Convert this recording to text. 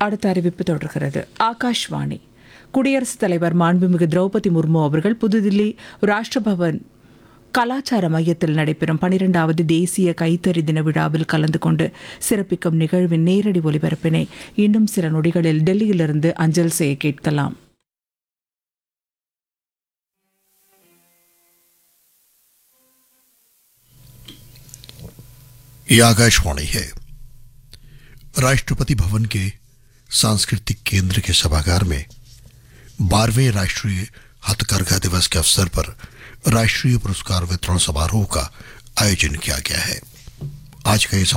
அடுத்த அறிவிப்பு தொடர்கிறது. ஆகாஷ்வாணி. குடியரசுத் தலைவர் மாண்புமிகு திரௌபதி முர்மு அவர்கள் புதுதில்லி ராஷ்டிரபவன் கலாச்சார மையத்தில் நடைபெறும் 12வது தேசிய கைத்தறி தின விழாவில் கலந்து கொண்டு சிறப்பிக்கும் நிகழ்வின் நேரடி ஒலிபரப்பினை இன்னும் சில நொடிகளில் டெல்லியிலிருந்து அஞ்சல் செய்ய கேட்கலாம். ये आकाशवाणी है. राष्ट्रपति भवन के सांस्कृतिक केंद्र के सभागार में 12वें राष्ट्रीय हथकरघा दिवस के अवसर पर राष्ट्रीय पुरस्कार वितरण समारोह का आयोजन किया गया है. आज का ये